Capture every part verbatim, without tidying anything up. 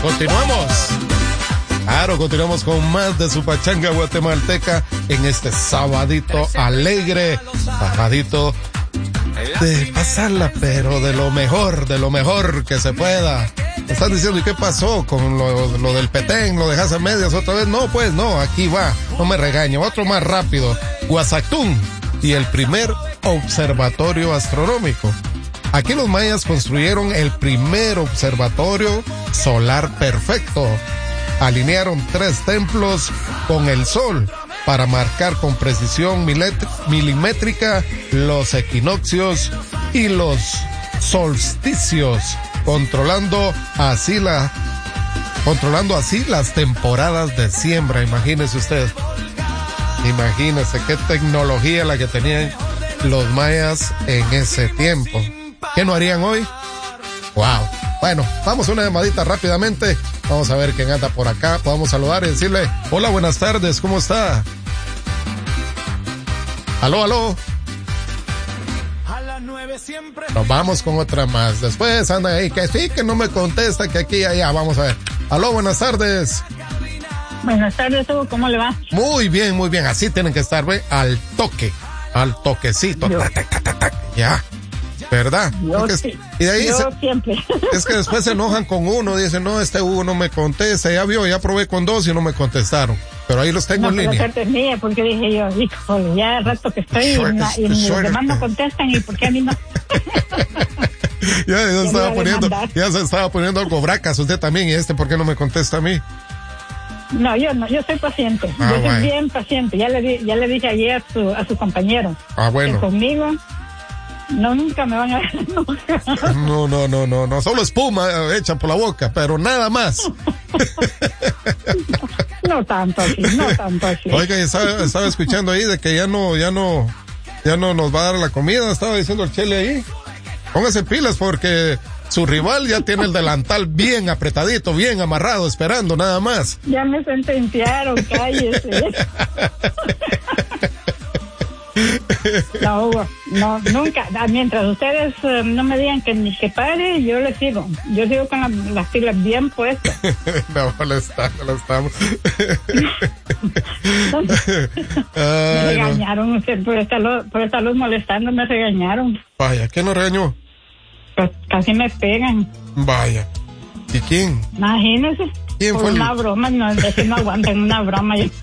Continuamos. Claro, continuamos con más de su pachanga guatemalteca en este sabadito alegre, sabadito de pasarla, pero de lo mejor, de lo mejor que se pueda. Me están diciendo, ¿y qué pasó con lo, lo del Petén? ¿Lo dejas a medias otra vez? No, pues no, aquí va, no me regañe. Otro más rápido, Guasactún y el primer observatorio astronómico. Aquí los mayas construyeron el primer observatorio solar perfecto. Alinearon tres templos con el sol para marcar con precisión milimétrica los equinoccios y los solsticios, controlando así la controlando así las temporadas de siembra. Imagínese usted, imagínese qué tecnología la que tenían los mayas en ese tiempo. ¿Qué no harían hoy? Wow. Bueno, vamos a una llamadita rápidamente. Vamos a ver quién anda por acá. Podemos saludar y decirle, hola, buenas tardes, ¿cómo está? Aló, aló. Nos vamos con otra más. Después anda ahí, que sí, que no me contesta, que aquí y allá. Vamos a ver. Aló, buenas tardes. Buenas tardes, Hugo, ¿cómo le va? Muy bien, muy bien. Así tienen que estar, ¿ve? Al toque, al toquecito. Tac, tac, tac, tac, ya. ¿Verdad? Yo, es, sí. Y de ahí Yo se, siempre. Es que después se enojan con uno, dicen, no, este Hugo no me contesta, ya vio, ya probé con dos y no me contestaron. Pero ahí los tengo no, en línea. La suerte es mía, porque dije yo, híjole, ya el rato que estoy suerte, y, y los suerte. demás no contestan, ¿y por qué a mí no? ya, ya, ya estaba poniendo, ya se estaba poniendo algo bracas usted también, y este, ¿por qué no me contesta a mí? No, yo no, yo soy paciente, Ah, yo soy bueno. bien paciente, ya le di, ya le dije ayer a su, a su compañero. Ah, bueno. Que conmigo, no, nunca me van a ver enojar. No, no, no, no, no, solo espuma eh, hecha por la boca, pero nada más. No tanto así, no tanto así. Oiga, estaba, estaba escuchando ahí de que ya no, ya no, ya no nos va a dar la comida, estaba diciendo el Chele ahí. Póngase pilas porque su rival ya tiene el delantal bien apretadito, bien amarrado, esperando nada más. Ya me sentenciaron, cállese. No, Hugo, no, nunca. Mientras ustedes uh, no me digan que ni que pare, yo le sigo. Yo sigo con la, las pilas bien puestas. No, le está, no le estamos. Me regañaron, no. por, esta luz, por esta luz molestando, me regañaron. Vaya, ¿quién nos regañó? Pues casi me pegan. Vaya. ¿Y quién? Imagínese. ¿Quién por fue el... una broma, no, es decir, no aguantan una broma. Yo...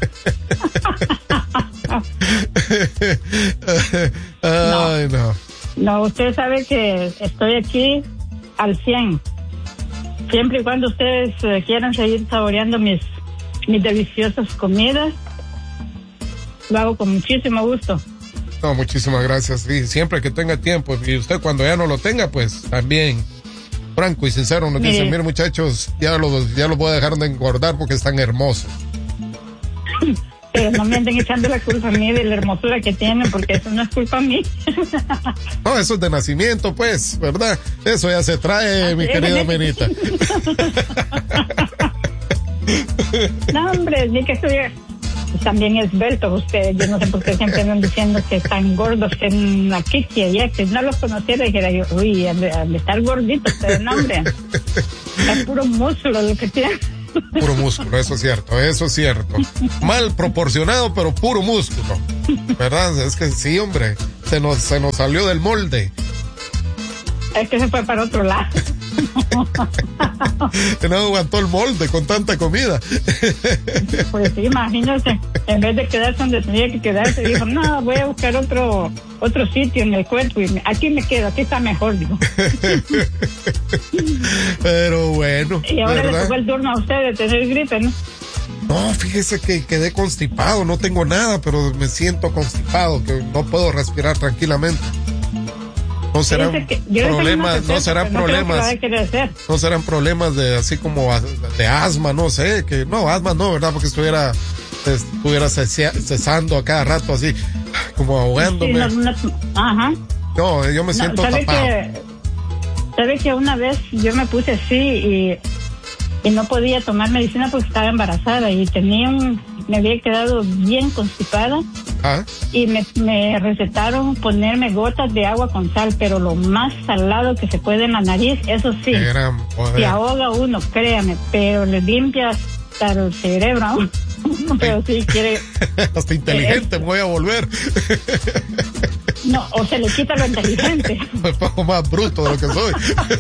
Ay, no. no. No, usted sabe que estoy aquí al cien. Siempre y cuando ustedes uh, quieran seguir saboreando mis, mis deliciosas comidas, lo hago con muchísimo gusto. No, muchísimas gracias. Sí, siempre que tenga tiempo. Y usted cuando ya no lo tenga, pues también franco y sincero nos dice, mire muchachos, ya los ya lo voy a dejar de engordar porque están hermosos. Pero no me anden echando la culpa a mí de la hermosura que tienen, porque eso no es culpa mí. No, eso es de nacimiento, pues, ¿verdad? Eso ya se trae, mi querida Menita. No, hombre, ni que estoy también esbelto usted. Yo no sé por qué siempre andan diciendo que están gordos, que en aquí, que allá, que no los conociera, dijera yo, uy, han de, han de estar gorditos, pero no, hombre. Es puro músculo lo que tienen. Puro músculo, eso es cierto, eso es cierto. Mal proporcionado, pero puro músculo. ¿Verdad? Es que sí, hombre, se nos, se nos salió del molde. Es que se fue para otro lado. Que no aguantó el molde con tanta comida. Pues sí, imagínate, en vez de quedarse donde tenía que quedarse, dijo, no, voy a buscar otro otro sitio en el cuerpo y me, aquí me quedo, aquí está mejor, digo. Pero bueno. Y ahora ¿verdad? le tocó el turno a usted de tener gripe, ¿no? No, fíjese que quedé constipado, no tengo nada, pero me siento constipado, que no puedo respirar tranquilamente. No serán problemas, no serán problemas, no serán problemas de así como de asma, no sé, que no, asma no, ¿verdad? Porque estuviera, estuviera cesando a cada rato así, como ahogándome. Sí, no, no, ajá. No, yo me siento no, ¿sabe tapado. Que, ¿Sabe que una vez yo me puse así y, y no podía tomar medicina porque estaba embarazada y tenía un, me había quedado bien constipada Ah. Y me, me recetaron ponerme gotas de agua con sal, pero lo más salado que se puede en la nariz, eso sí. Se ahoga uno, créame, pero le limpia hasta el cerebro. Pero sí quiere. Hasta inteligente, me voy a volver. No, o se le quita lo inteligente. Me pongo más bruto de lo que soy.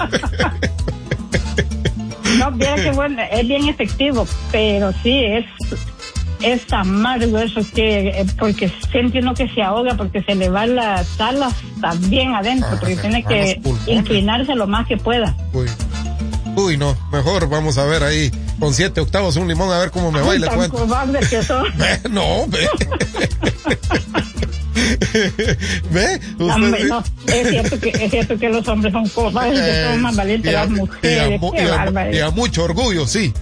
No, mira que bueno, es bien efectivo, pero sí, es es amargo eso que, porque siente uno que se ahoga porque se le va la sal hasta bien adentro, ah, porque tiene que inclinarse lo más que pueda. Uy. Uy, no, mejor vamos a ver ahí con siete octavos un limón a ver cómo me va y le cuento. Cobarde que soy. No, ve. ¿Ve? Hombre, no, es cierto que es cierto que los hombres son cobardes, eh, son más valientes las mujeres. Y a, y, a, y a mucho orgullo, sí.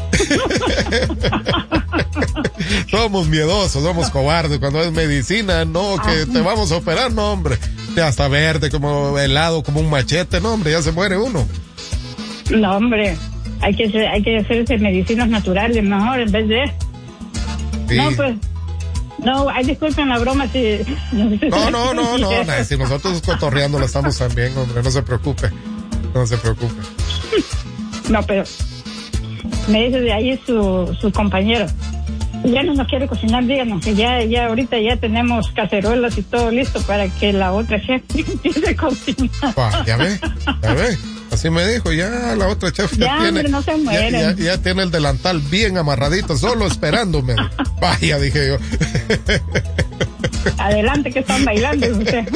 Somos miedosos, somos cobardes. Cuando es medicina, no, que ah, te vamos a operar, no, hombre. Ya está verde, como helado, como un machete, no, hombre, ya se muere uno. No, hombre, hay que hacer, hay que hacerse medicinas naturales mejor en vez de. Sí. No, pues. No, ay, disculpen la broma si... No, no, no, no, no, si nosotros cotorreando lo estamos también, hombre, no se preocupe, no se preocupe. No, pero me dice de ahí su, su compañero, ya no nos quiere cocinar, díganos que ya, ya ahorita ya tenemos cacerolas y todo listo para que la otra chef empiece a cocinar. Bah, ya ve, ya ve. Así me dijo, ya la otra chef ya, ya tiene, hombre, no se mueren. Ya, ya, ya tiene el delantal bien amarradito, solo esperándome. Vaya, dije yo. Adelante que están bailando usted.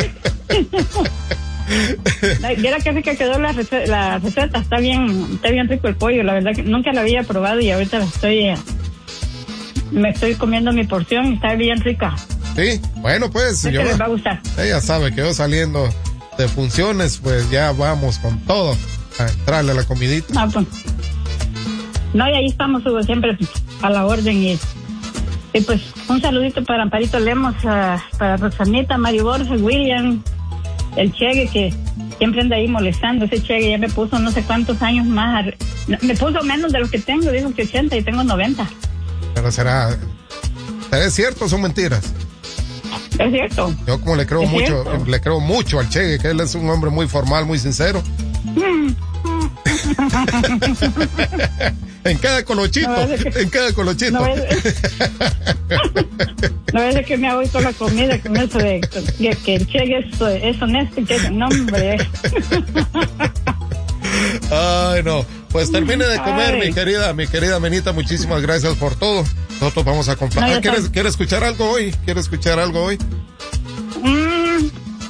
Mira que rica quedó la receta, la receta, está bien, está bien rico el pollo, la verdad que nunca la había probado y ahorita la estoy, eh, me estoy comiendo mi porción y está bien rica. Sí, bueno pues, yo, les va a gustar. Ella sabe que yo saliendo de funciones, pues ya vamos con todo a entrarle a la comidita. No, pues, no y ahí estamos, Hugo, siempre a la orden y, y pues un saludito para Amparito Lemos, uh, para Rosanita, Mario Borges, William, el Chegue que siempre anda ahí molestando. Ese Chegue ya me puso no sé cuántos años más, me puso menos de lo que tengo, dijo que ochenta y tengo noventa. Pero será, ¿es cierto o son mentiras? Es cierto. Yo como le creo mucho, cierto. le creo mucho al Chegue, que él es un hombre muy formal, muy sincero. En cada colochito, no que, en cada colochito. No es de que me hago con la comida, con eso de que, que el Chegue es, es honesto y que no, hombre. Ay, no. Pues termine de comer, Ay. mi querida, mi querida Menita, muchísimas gracias por todo. Nosotros vamos a comprar. No, ¿Quieres, ¿Quieres escuchar algo hoy? ¿Quieres escuchar algo hoy? Mm.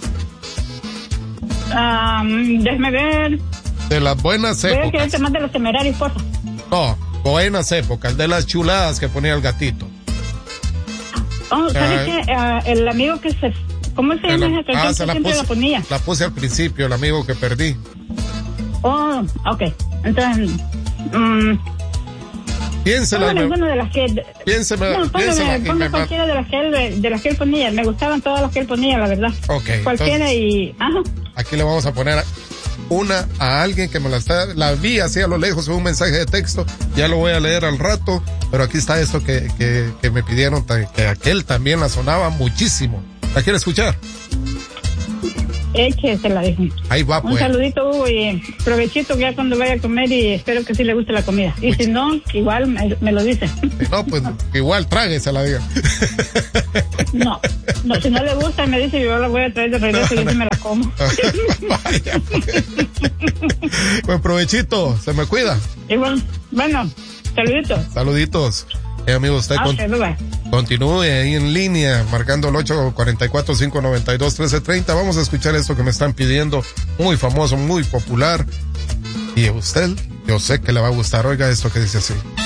Um, déjame ver. De las buenas épocas. Voy a quererte más de los temerarios, porfa. No, buenas épocas, de las chuladas que ponía el gatito. Oh, ¿sabes qué? Uh, el amigo que se... ¿Cómo se llama esa canción? Ah, se la puse, la ponía. La puse al principio, el amigo que perdí. Oh, ok. Entonces... Um, Piénsela. Póngale alguna de las que... Piénsela. No, póngale, póngale cualquiera de las que él, de las que él ponía. Me gustaban todas las que él ponía, la verdad. Ok. Cualquiera y... Ajá. Aquí le vamos a poner una a alguien que me la está... La vi así a lo lejos en un mensaje de texto. Ya lo voy a leer al rato. Pero aquí está esto que, que, que me pidieron, que aquel también la sonaba muchísimo. ¿La quiere escuchar? Échese la dije. Ahí va, pues. Un saludito, Hugo, y provechito ya cuando vaya a comer y espero que sí le guste la comida. Y Mucho. Si no, igual me, me lo dice. Si no, pues igual tráguesela, diga. No, no, si no le gusta me dice, yo la voy a traer de regreso y yo sí me la como. Vaya. Buen provechito, se me cuida. Igual, bueno, saluditos. Saluditos. Eh, amigo, usted ah, con, okay, bye. continúe ahí en línea, marcando el ocho cuatro cuatro, cinco nueve dos, uno tres tres cero. Vamos a escuchar esto que me están pidiendo, muy famoso, muy popular. Y a usted, yo sé que le va a gustar. Oiga esto que dice así.